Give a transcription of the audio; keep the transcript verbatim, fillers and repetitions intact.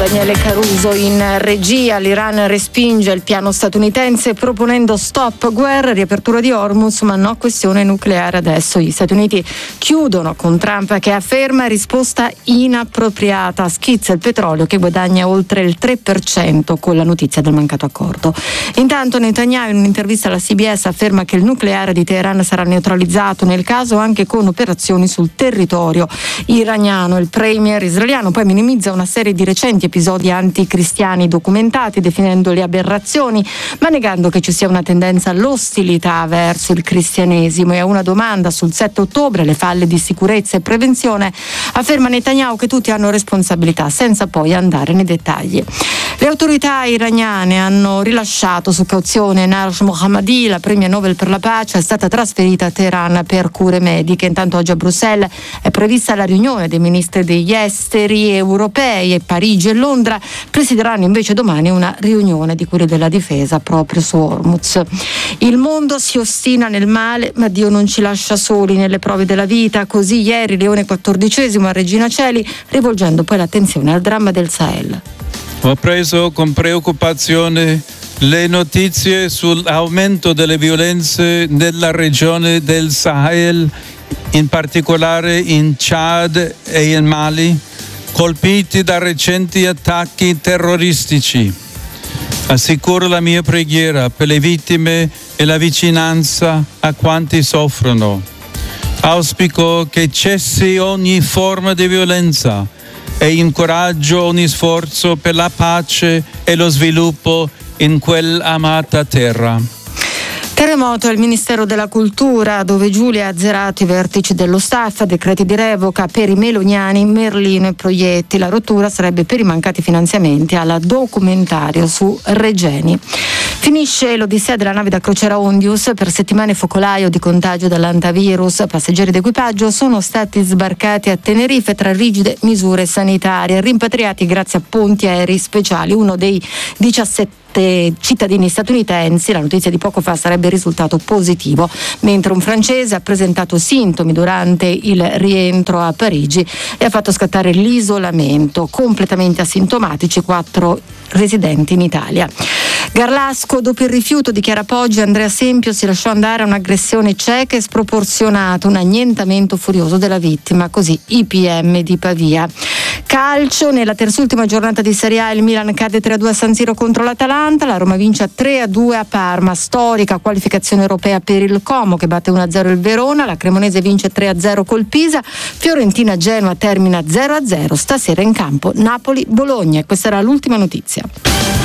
Daniele Caruso in regia. L'Iran respinge il piano statunitense proponendo stop guerra, riapertura di Hormuz, ma no questione nucleare adesso. Gli Stati Uniti chiudono con Trump che afferma risposta inappropriata, schizza il petrolio che guadagna oltre il tre per cento con la notizia del mancato accordo. Intanto Netanyahu in un'intervista alla C B S afferma che il nucleare di Teheran sarà neutralizzato nel caso anche con operazioni sul territorio iraniano. Il premier israeliano poi minimizza una serie di recenti episodi anticristiani documentati, definendo le aberrazioni, ma negando che ci sia una tendenza all'ostilità verso il cristianesimo. E a una domanda sul sette ottobre, le falle di sicurezza e prevenzione, afferma Netanyahu che tutti hanno responsabilità, senza poi andare nei dettagli. Le autorità iraniane hanno rilasciato su cauzione Nash Mohammadi, la premia Nobel per la pace, è stata trasferita a Teheran per cure mediche. Intanto oggi a Bruxelles è prevista la riunione dei ministri degli esteri europei e Parigi e Londra presideranno invece domani una riunione di quelli della difesa proprio su Hormuz. Il mondo si ostina nel male, ma Dio non ci lascia soli nelle prove della vita. Così ieri Leone quattordicesimo a Regina Coeli, rivolgendo poi l'attenzione al dramma del Sahel. Ho preso con preoccupazione le notizie sull'aumento delle violenze nella regione del Sahel, in particolare in Chad e in Mali, colpiti da recenti attacchi terroristici. Assicuro la mia preghiera per le vittime e la vicinanza a quanti soffrono. Auspico che cessi ogni forma di violenza e incoraggio ogni sforzo per la pace e lo sviluppo in quell'amata terra. Terremoto al Ministero della Cultura, dove Giulia ha azzerato i vertici dello staff, decreti di revoca per i meloniani, Merlino e Proietti. La rottura sarebbe per i mancati finanziamenti alla documentario su Regeni. Finisce l'odissea della nave da crociera Ondius. Per settimane focolaio di contagio dall'antavirus. Passeggeri d'equipaggio sono stati sbarcati a Tenerife tra rigide misure sanitarie, rimpatriati grazie a ponti aerei speciali. Uno dei diciassette cittadini statunitensi, la notizia di poco fa, sarebbe risultato positivo, mentre un francese ha presentato sintomi durante il rientro a Parigi e ha fatto scattare l'isolamento. Completamente asintomatici quattro residenti in Italia. Garlasco, dopo il rifiuto, dichiara Poggi, Andrea Sempio si lasciò andare a un'aggressione cieca e sproporzionata, un annientamento furioso della vittima, così I P M di Pavia. Calcio, nella terzultima giornata di Serie A il Milan cade tre a due a San Siro contro l'Atalanta, la Roma vince tre a due a Parma, storica qualificazione europea per il Como che batte uno a zero il Verona, la Cremonese vince tre a zero col Pisa, Fiorentina-Genoa termina zero a zero, stasera in campo Napoli-Bologna. E questa era l'ultima notizia.